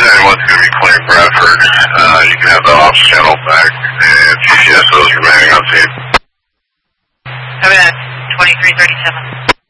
10-1's going to be Clay Bradford. You can have the ops channel back, and GCSO is remaining on scene. Copy that, 2337.